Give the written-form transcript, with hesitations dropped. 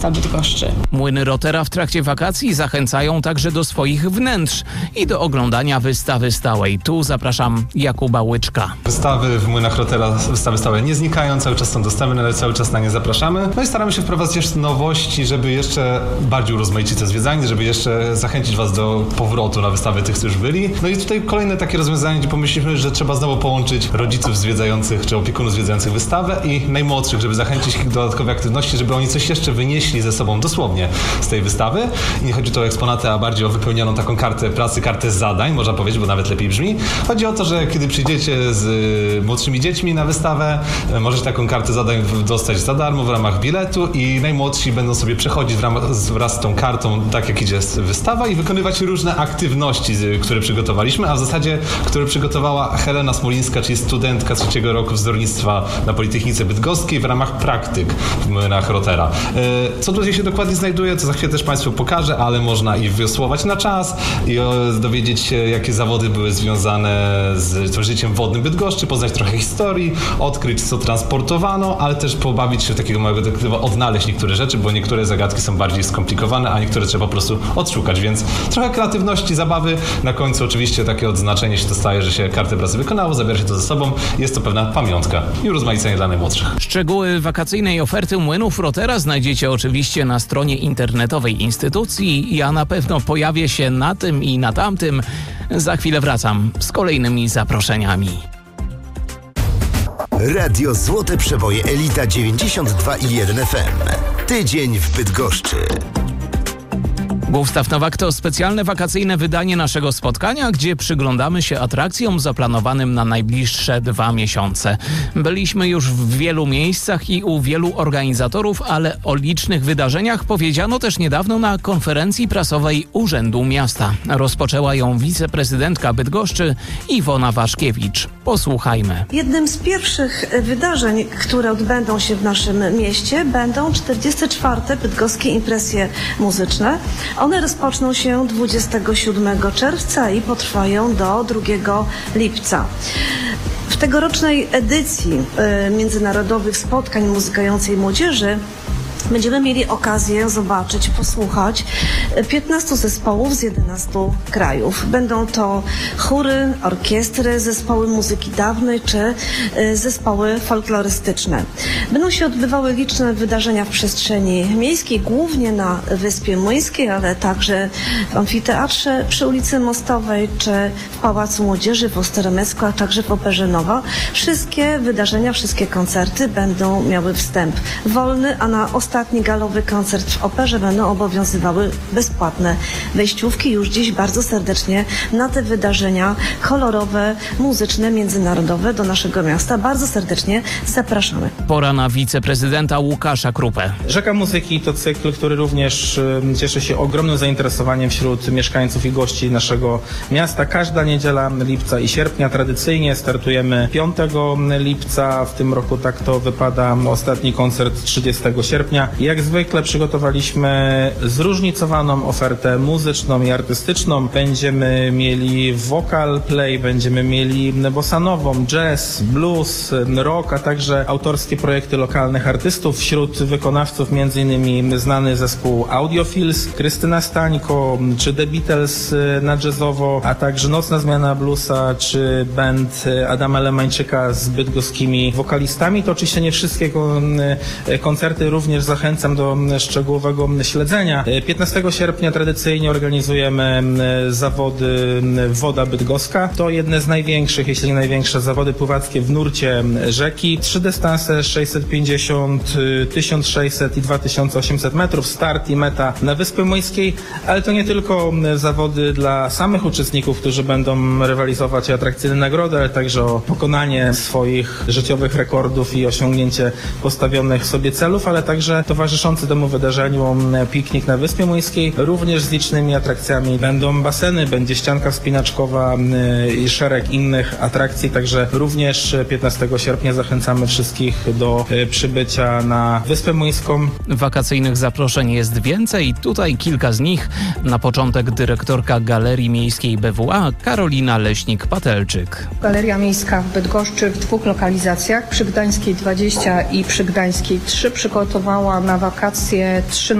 Bydgoszczy. Młyny Rotera w trakcie wakacji zachęcają także do swoich wnętrz i do oglądania wystawy stałej. Tu zapraszam Jakuba Łyczka. Wystawy w Młynach Rotera, wystawy stałe nie znikają, cały czas są dostępne, ale cały czas na nie zapraszamy. No i staramy się wprowadzać jeszcze nowości, żeby jeszcze bardziej urozmaicić to zwiedzanie, żeby jeszcze zachęcić Was do powrotu na wystawy tych, którzy już byli. No i tutaj kolejne takie rozwiązanie, gdzie pomyśleliśmy, że trzeba znowu połączyć rodziców zwiedzających czy opiekunów zwiedzających wystawę i najmłodszych, żeby zachęcić ich do dodatkowej aktywności, żeby oni coś jeszcze wynieśli ze sobą dosłownie z tej wystawy. I nie chodzi tu o eksponaty, a bardziej o wypełnioną taką kartę pracy, kartę zadań, można powiedzieć, bo nawet lepiej brzmi. Chodzi o to, że kiedy przyjdziecie z młodszymi dziećmi na wystawę, możecie taką kartę zadań dostać za darmo w ramach biletu i najmłodsi będą sobie przechodzić wraz z tą kartą, tak jak idzie wystawa i wykonywać różne aktywności, które przygotowaliśmy, a w zasadzie, które przygotowała Helena Smolińska, czyli studentka 3. roku wzornictwa na Politechnice Bydgoskiej w ramach praktyk w Młynach Rotera. Co tutaj się dokładnie znajduje, to za chwilę też Państwu pokażę, ale można i wiosłować na czas i dowiedzieć się, jakie zawody były związane z życiem wodnym Bydgoszczy, poznać trochę historii, odkryć, co transportowano, ale też pobawić się w takiego małego detektywa, odnaleźć niektóre rzeczy, bo niektóre zagadki są bardziej skomplikowane, a niektóre trzeba po prostu odszukać, więc trochę kreatywności, zabawy. Na końcu oczywiście takie odznaczenie się dostaje, że się kartę pracy wykonało, zabiera się to ze sobą. Jest to pewna pamiątka i urozmaicenie dla najmłodszych. Szczegóły wakacyjnej oferty Młynów Rotera znajdziecie oczywiście na stronie internetowej instytucji. Ja na pewno pojawię się na tym i na tamtym. Za chwilę wracam z kolejnymi zaproszeniami. Radio Złote Przeboje Elita 92,1 FM. Tydzień w Bydgoszczy. Gustaw Nowak to specjalne wakacyjne wydanie naszego spotkania, gdzie przyglądamy się atrakcjom zaplanowanym na najbliższe 2 miesiące. Byliśmy już w wielu miejscach i u wielu organizatorów, ale o licznych wydarzeniach powiedziano też niedawno na konferencji prasowej Urzędu Miasta. Rozpoczęła ją wiceprezydentka Bydgoszczy Iwona Waszkiewicz. Posłuchajmy. Jednym z pierwszych wydarzeń, które odbędą się w naszym mieście, będą 44. Bydgoskie Impresje Muzyczne. One rozpoczną się 27 czerwca i potrwają do 2 lipca. W tegorocznej edycji międzynarodowych spotkań muzykującej młodzieży będziemy mieli okazję zobaczyć, posłuchać 15 zespołów z 11 krajów. Będą to chóry, orkiestry, zespoły muzyki dawnej czy zespoły folklorystyczne. Będą się odbywały liczne wydarzenia w przestrzeni miejskiej, głównie na Wyspie Młyńskiej, ale także w amfiteatrze przy ulicy Mostowej czy w Pałacu Młodzieży w Osteremecku, a także w Operze Nowa. Wszystkie wydarzenia, wszystkie koncerty będą miały wstęp wolny, a na ostatni galowy koncert w Operze będą obowiązywały bezpłatne wejściówki. Już dziś bardzo serdecznie na te wydarzenia kolorowe, muzyczne, międzynarodowe do naszego miasta bardzo serdecznie zapraszamy. Pora na wiceprezydenta Łukasza Krupę. Rzeka Muzyki to cykl, który również cieszy się ogromnym zainteresowaniem wśród mieszkańców i gości naszego miasta. Każda niedziela lipca i sierpnia tradycyjnie startujemy 5 lipca. W tym roku tak to wypada. Ostatni koncert 30 sierpnia. Jak zwykle przygotowaliśmy zróżnicowaną ofertę muzyczną i artystyczną. Będziemy mieli vocal play, będziemy mieli bossanową, jazz, blues, rock, a także autorskie projekty lokalnych artystów. Wśród wykonawców m.in. znany zespół Audiophiles, Krystyna Stańko, czy The Beatles na jazzowo, a także Nocna Zmiana Bluesa, czy band Adama Lemańczyka z bydgoskimi wokalistami. To oczywiście nie wszystkie koncerty, również zachęcam do szczegółowego śledzenia. 15 sierpnia tradycyjnie organizujemy zawody Woda Bydgoska. To jedne z największych, jeśli nie największe zawody pływackie w nurcie rzeki. 3 dystanse 650, 1600 i 2800 metrów. Start i meta na Wyspie Młyńskiej, ale to nie tylko zawody dla samych uczestników, którzy będą rywalizować o atrakcyjne nagrody, ale także o pokonanie swoich życiowych rekordów i osiągnięcie postawionych sobie celów, ale także towarzyszący temu wydarzeniu piknik na Wyspie Młyńskiej, również z licznymi atrakcjami. Będą baseny, będzie ścianka wspinaczkowa i szereg innych atrakcji, także również 15 sierpnia zachęcamy wszystkich do przybycia na Wyspę Młyńską. Wakacyjnych zaproszeń jest więcej, tutaj kilka z nich. Na początek dyrektorka Galerii Miejskiej BWA Karolina Leśnik-Patelczyk. Galeria Miejska w Bydgoszczy w 2 lokalizacjach, przy Gdańskiej 20 i przy Gdańskiej 3 przygotowała przygotowała na wakacje 3